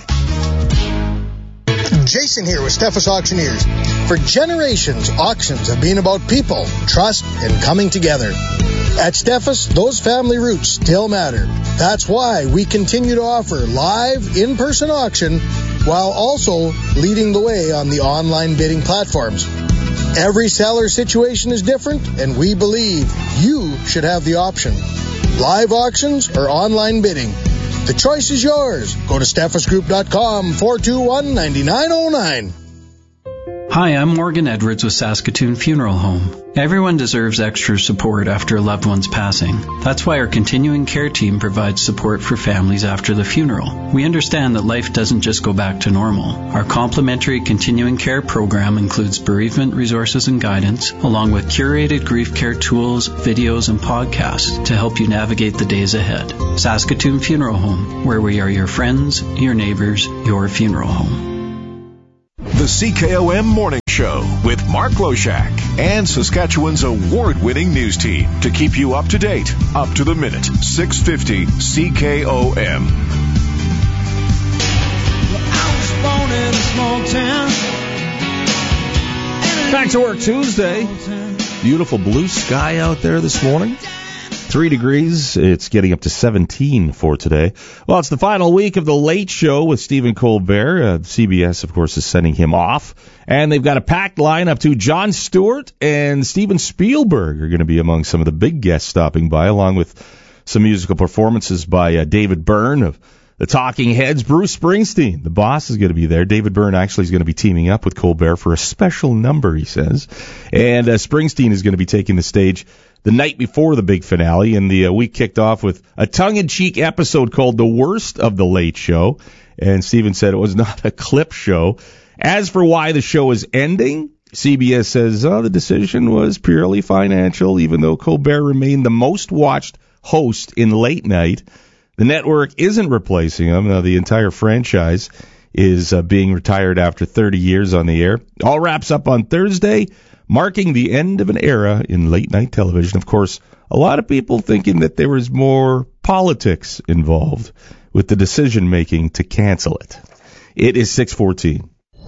Jason here with Steffes Auctioneers. For generations, auctions have been about people, trust, and coming together. At Steffes, those family roots still matter. That's why we continue to offer live, in-person auction while also leading the way on the online bidding platforms. Every seller situation is different, and we believe you should have the option. Live auctions or online bidding. The choice is yours. Go to steffesgroup.com, 421-9909. Hi, I'm Morgan Edwards with Saskatoon Funeral Home. Everyone deserves extra support after a loved one's passing. That's why our continuing care team provides support for families after the funeral. We understand that life doesn't just go back to normal. Our complimentary continuing care program includes bereavement resources and guidance, along with curated grief care tools, videos, and podcasts to help you navigate the days ahead. Saskatoon Funeral Home, where we are your friends, your neighbors, your funeral home. The CKOM Morning Show with Mark Loshak and Saskatchewan's award-winning news team to keep you up to date, up to the minute. 650 CKOM. I was born in a small town. Back to work Tuesday. Beautiful blue sky out there this morning. 3 degrees. It's getting up to 17 for today. Well, it's the final week of The Late Show with Stephen Colbert. CBS, of course, is sending him off. And they've got a packed lineup, too. Jon Stewart and Steven Spielberg are going to be among some of the big guests stopping by, along with some musical performances by David Byrne of the Talking Heads. Bruce Springsteen, the boss, is going to be there. David Byrne actually is going to be teaming up with Colbert for a special number, he says. And Springsteen is going to be taking the stage the night before the big finale, and the week kicked off with a tongue-in-cheek episode called The Worst of the Late Show, and Steven said it was not a clip show. As for why the show is ending, CBS says the decision was purely financial, even though Colbert remained the most watched host in late night. The network isn't replacing him. Now, the entire franchise is being retired after 30 years on the air. All wraps up on Thursday, marking the end of an era in late-night television. Of course, a lot of people thinking that there was more politics involved with the decision-making to cancel it. It is 6:14.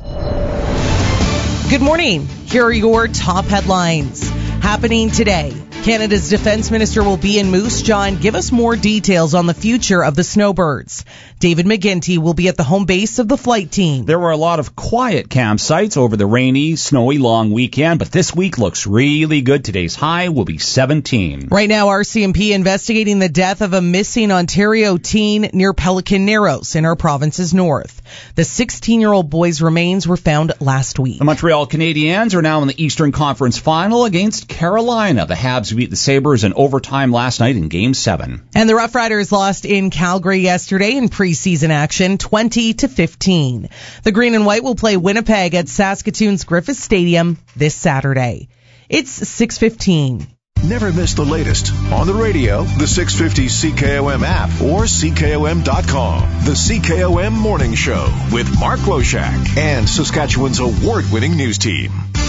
Good morning. Here are your top headlines. Happening today, Canada's Defence Minister will be in Moose Jaw. Give us more details on the future of the Snowbirds. David McGinty will be at the home base of the flight team. There were a lot of quiet campsites over the rainy, snowy long weekend, but this week looks really good. Today's high will be 17. Right now, RCMP investigating the death of a missing Ontario teen near Pelican Narrows in our province's north. The 16-year-old boy's remains were found last week. The Montreal Canadiens are now in the Eastern Conference Final against Carolina. The Habs beat the Sabres in overtime last night in Game 7. And the Rough Riders lost in Calgary yesterday in preseason action, 20-15. The Green and White will play Winnipeg at Saskatoon's Griffith Stadium this Saturday. It's 6:15. Never miss the latest on the radio, the 650 CKOM app, or CKOM.com. The CKOM Morning Show with Mark Loshak and Saskatchewan's award-winning news team.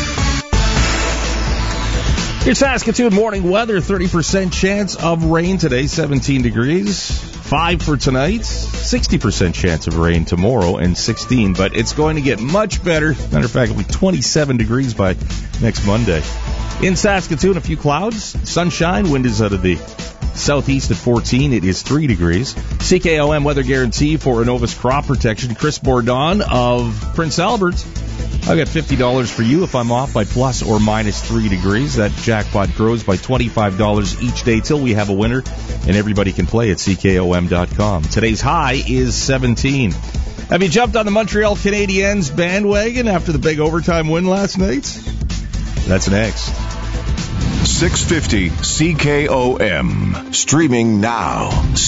Your Saskatoon morning weather, 30% chance of rain today, 17 degrees. 5 for tonight, 60% chance of rain tomorrow, and 16. But it's going to get much better. Matter of fact, it'll be 27 degrees by next Monday. In Saskatoon, a few clouds, sunshine, wind is out of the southeast at 14. It is 3 degrees. CKOM weather guarantee for Innovus Crop Protection. Chris Bourdon of Prince Albert. I got $50 for you if I'm off by plus or minus 3 degrees. That jackpot grows by $25 each day till we have a winner, and everybody can play at CKOM.com. Today's high is 17. Have you jumped on the Montreal Canadiens bandwagon after the big overtime win last night? That's next. 650 CKOM. Streaming now.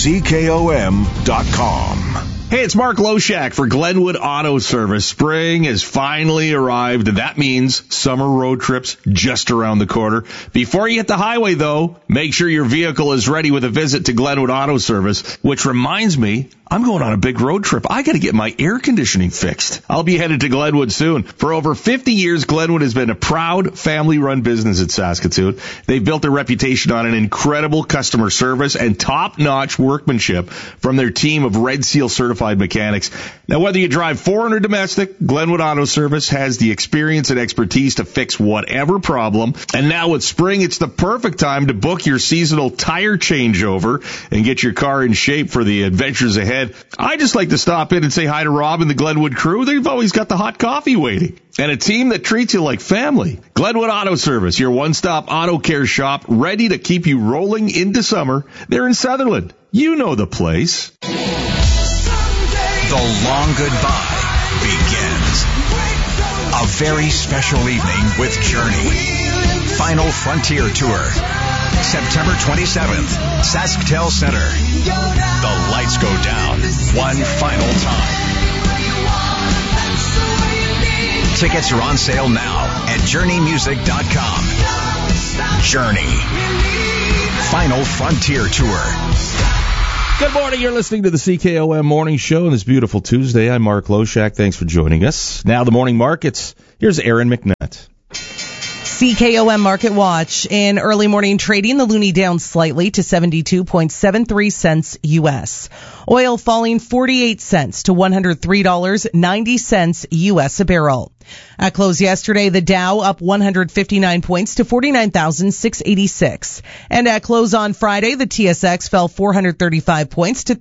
CKOM.com. Hey, it's Mark Loshak for Glenwood Auto Service. Spring has finally arrived, and that means summer road trips just around the corner. Before you hit the highway, though, make sure your vehicle is ready with a visit to Glenwood Auto Service, which reminds me, I'm going on a big road trip. I got to get my air conditioning fixed. I'll be headed to Glenwood soon. For over 50 years, Glenwood has been a proud family-run business in Saskatoon. They've built a reputation on an incredible customer service and top-notch workmanship from their team of Red Seal certified mechanics. Now, whether you drive foreign or domestic, Glenwood Auto Service has the experience and expertise to fix whatever problem. And now with spring, it's the perfect time to book your seasonal tire changeover and get your car in shape for the adventures ahead. I just like to stop in and say hi to Rob and the Glenwood crew. They've always got the hot coffee waiting. And a team that treats you like family. Glenwood Auto Service, your one-stop auto care shop, ready to keep you rolling into summer. They're in Sutherland. You know the place. The long goodbye begins. A very special evening with Journey. Final Frontier Tour. September 27th, SaskTel Center. The lights go down one final time. Tickets are on sale now at JourneyMusic.com. Journey. Final Frontier Tour. Good morning. You're listening to the CKOM Morning Show on this beautiful Tuesday. I'm Mark Loshak. Thanks for joining us. Now the morning markets. Here's Aaron McNutt. CKOM Market Watch. In early morning trading, the loonie down slightly to 72.73 cents U.S. Oil falling 48 cents to $103.90 U.S. a barrel. At close yesterday, the Dow up 159 points to 49,686. And at close on Friday, the TSX fell 435 points to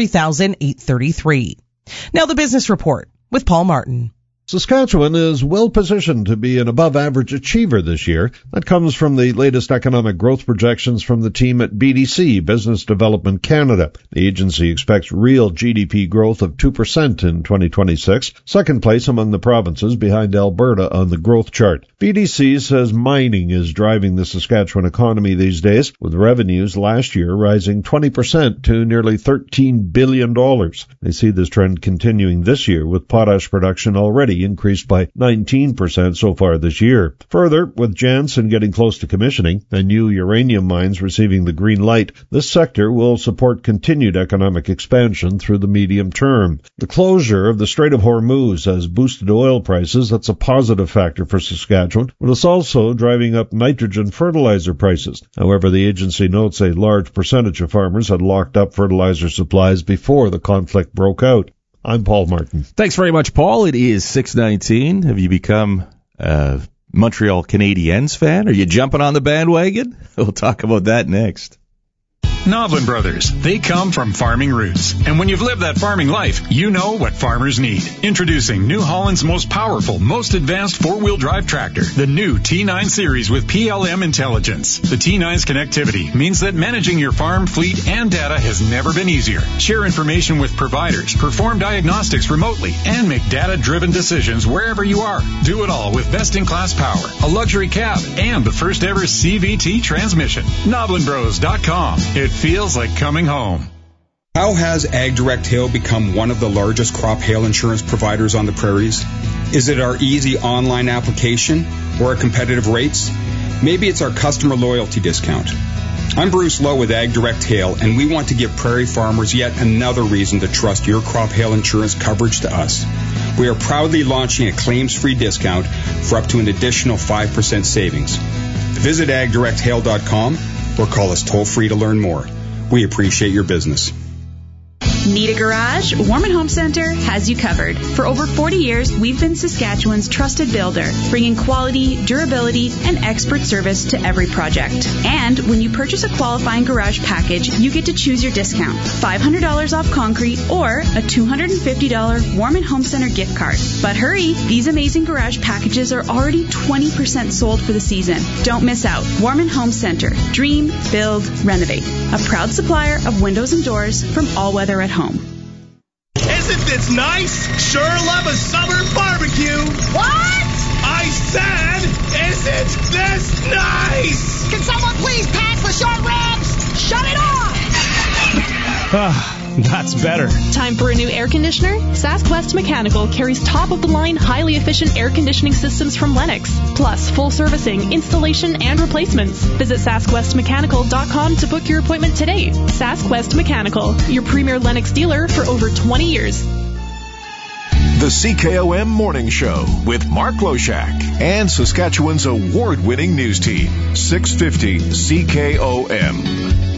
33,833. Now the business report with Paul Martin. Saskatchewan is well positioned to be an above-average achiever this year. That comes from the latest economic growth projections from the team at BDC, Business Development Canada. The agency expects real GDP growth of 2% in 2026, second place among the provinces behind Alberta on the growth chart. BDC says mining is driving the Saskatchewan economy these days, with revenues last year rising 20% to nearly $13 billion. They see this trend continuing this year, with potash production already increased by 19% so far this year. Further, with Jansen getting close to commissioning and new uranium mines receiving the green light, this sector will support continued economic expansion through the medium term. The closure of the Strait of Hormuz has boosted oil prices. That's a positive factor for Saskatchewan, but it's also driving up nitrogen fertilizer prices. However, the agency notes a large percentage of farmers had locked up fertilizer supplies before the conflict broke out. I'm Paul Martin. Thanks very much, Paul. It is 6:19. Have you become a Montreal Canadiens fan? Are you jumping on the bandwagon? We'll talk about that next. Noblin Brothers. They come from farming roots. And when you've lived that farming life, you know what farmers need. Introducing New Holland's most powerful, most advanced four-wheel drive tractor, the new T9 series with PLM intelligence. The T9's connectivity means that managing your farm, fleet, and data has never been easier. Share information with providers, perform diagnostics remotely, and make data-driven decisions wherever you are. Do it all with best-in-class power, a luxury cab, and the first-ever CVT transmission. NoblinBros.com. It feels like coming home. How has AgDirect Hail become one of the largest crop hail insurance providers on the prairies? Is it our easy online application or our competitive rates? Maybe it's our customer loyalty discount. I'm Bruce Lowe with AgDirect Hail, and we want to give prairie farmers yet another reason to trust your crop hail insurance coverage to us. We are proudly launching a claims-free discount for up to an additional 5% savings. Visit agdirecthail.com or call us toll-free to learn more. We appreciate your business. Need a garage? Warman Home Center has you covered. For over 40 years, we've been Saskatchewan's trusted builder, bringing quality, durability, and expert service to every project. And when you purchase a qualifying garage package, you get to choose your discount. $500 off concrete or a $250 Warman Home Center gift card. But hurry, these amazing garage packages are already 20% sold for the season. Don't miss out. Warman Home Center. Dream, build, renovate. A proud supplier of windows and doors from All Weather at Home. Isn't this nice? Sure love a summer barbecue. What? I said, isn't this nice? Can someone please pass the short ribs? Shut it off! That's better. Time for a new air conditioner? Sask West Mechanical carries top-of-the-line, highly efficient air conditioning systems from Lennox, plus full servicing, installation, and replacements. Visit SaskWestMechanical.com to book your appointment today. Sask West Mechanical, your premier Lennox dealer for over 20 years. The CKOM Morning Show with Mark Loshak and Saskatchewan's award-winning news team, 650 CKOM.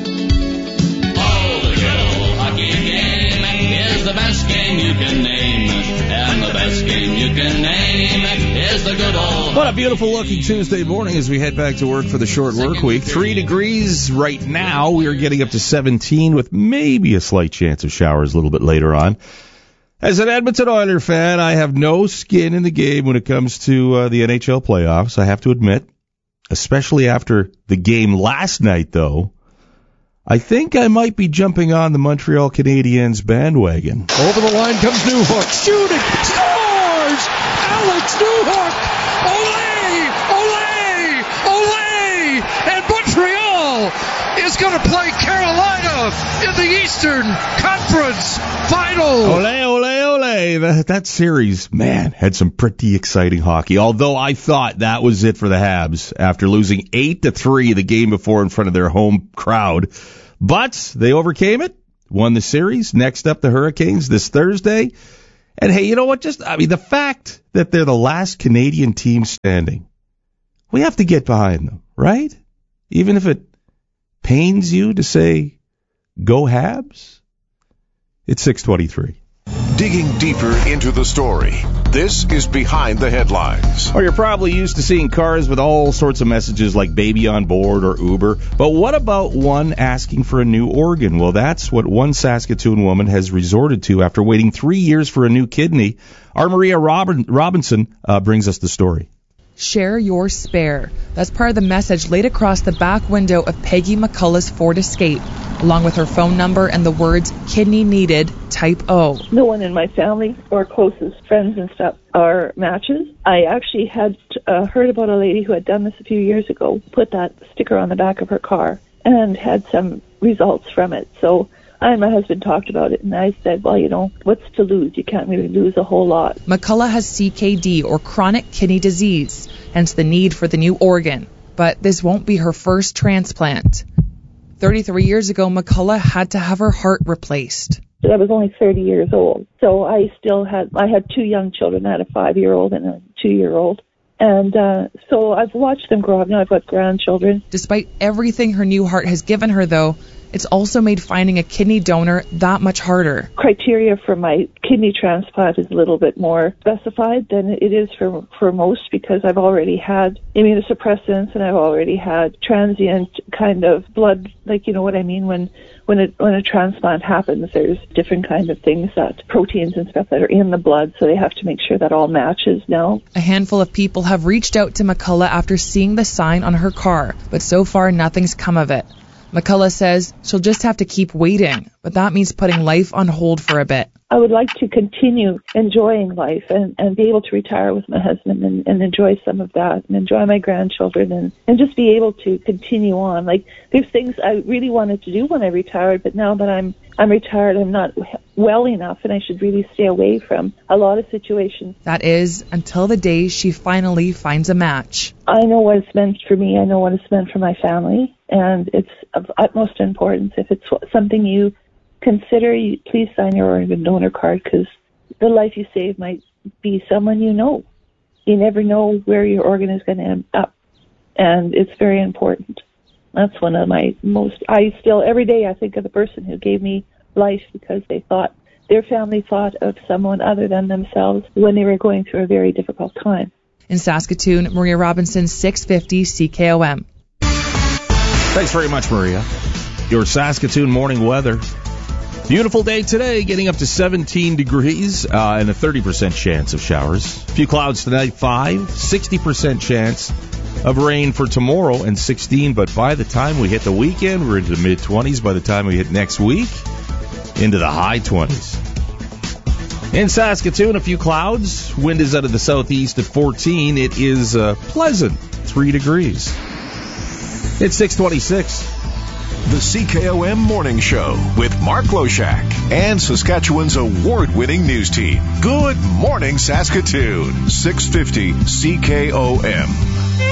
The best game you can name, and the best game you can name is the good old... What a beautiful looking Tuesday morning as we head back to work for the short work week. 3 degrees right now. We are getting up to 17 with maybe a slight chance of showers a little bit later on. As an Edmonton Oilers fan, I have no skin in the game when it comes to the NHL playoffs, I have to admit. Especially after the game last night, though. I think I might be jumping on the Montreal Canadiens bandwagon. Over the line comes Newhook. Shooting. Scores! Alex Newhook! Olé! Olé! Olé! And Montreal is going to play Carolina in the Eastern Conference Final. Olé, olé, olé. That series, man, had some pretty exciting hockey. Although I thought that was it for the Habs after losing 8-3 the game before in front of their home crowd. But they overcame it, won the series. Next up, the Hurricanes this Thursday. And hey, you know what? The fact that they're the last Canadian team standing, we have to get behind them, right? Even if it pains you to say, go Habs? It's 6:23. Digging deeper into the story, this is Behind the Headlines. Or you're probably used to seeing cars with all sorts of messages like baby on board or Uber. But what about one asking for a new organ? Well, that's what one Saskatoon woman has resorted to after waiting 3 years for a new kidney. Our Maria Robinson brings us the story. Share your spare. That's part of the message laid across the back window of Peggy McCullough's Ford Escape, along with her phone number and the words kidney needed, type O. No one in my family or closest friends and stuff are matches. I actually had heard about a lady who had done this a few years ago, put that sticker on the back of her car, and had some results from it. So I and my husband talked about it, and I said, well, you know, what's to lose? You can't really lose a whole lot. McCullough has CKD, or chronic kidney disease, hence the need for the new organ. But this won't be her first transplant. 33 years ago, McCullough had to have her heart replaced. I was only 30 years old, so I had two young children. I had a 5-year-old and a 2-year-old. And so I've watched them grow up. Now I've got grandchildren. Despite everything her new heart has given her, though, it's also made finding a kidney donor that much harder. Criteria for my kidney transplant is a little bit more specified than it is for most, because I've already had immunosuppressants and I've already had transient kind of blood, like, you know what I mean, when a transplant happens, there's different kind of things, that proteins and stuff that are in the blood, so they have to make sure that all matches now. A handful of people have reached out to McCullough after seeing the sign on her car, but so far nothing's come of it. McCullough says she'll just have to keep waiting, but that means putting life on hold for a bit. I would like to continue enjoying life and be able to retire with my husband and enjoy some of that and enjoy my grandchildren and just be able to continue on. Like, there's things I really wanted to do when I retired, but now that I'm retired, I'm not well enough, and I should really stay away from a lot of situations. That is, until the day she finally finds a match. I know what it's meant for me. I know what it's meant for my family, and it's of utmost importance. If it's something you consider, please sign your organ donor card, because the life you save might be someone you know. You never know where your organ is going to end up, and it's very important. That's one of my every day I think of the person who gave me life, because their family thought of someone other than themselves when they were going through a very difficult time. In Saskatoon, Maria Robinson, 650 CKOM. Thanks very much, Maria. Your Saskatoon morning weather. Beautiful day today, getting up to 17 degrees and a 30% chance of showers. A few clouds tonight, 60% chance of rain for tomorrow, and 16. But by the time we hit the weekend, we're into the mid-20s. By the time we hit next week, into the high 20s. In Saskatoon, a few clouds. Wind is out of the southeast at 14. It is pleasant, 3 degrees. It's 6:26. The CKOM Morning Show with Mark Loshak and Saskatchewan's award-winning news team. Good morning, Saskatoon. 650 CKOM.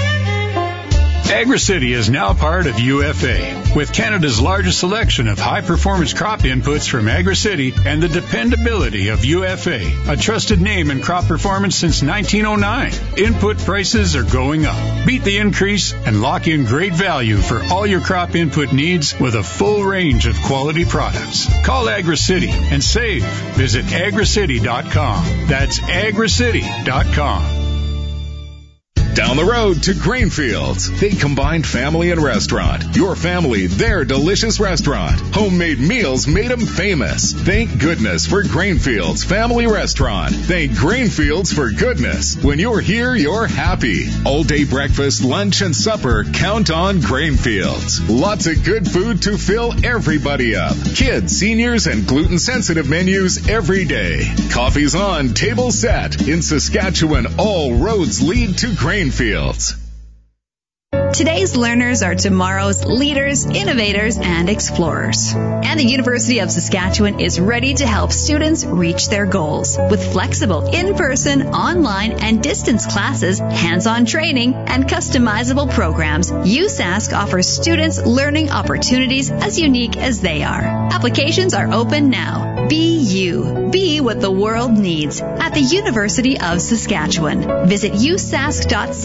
AgriCity is now part of UFA, with Canada's largest selection of high-performance crop inputs from AgriCity and the dependability of UFA, a trusted name in crop performance since 1909. Input prices are going up. Beat the increase and lock in great value for all your crop input needs with a full range of quality products. Call AgriCity and save. Visit agricity.com. That's agricity.com. Down On the road to Grainfields, they combine family and restaurant. Your family, their delicious restaurant. Homemade meals made them famous. Thank goodness for Grainfields Family Restaurant. Thank Grainfields for goodness. When you're here, you're happy. All day breakfast, lunch, and supper, count on Grainfields. Lots of good food to fill everybody up. Kids, seniors, and gluten-sensitive menus every day. Coffee's on, table set. In Saskatchewan, all roads lead to Grainfields. Today's learners are tomorrow's leaders, innovators, and explorers. And the University of Saskatchewan is ready to help students reach their goals. With flexible in-person, online, and distance classes, hands-on training, and customizable programs, USask offers students learning opportunities as unique as they are. Applications are open now. Be you. Be what the world needs at the University of Saskatchewan. Visit usask.ca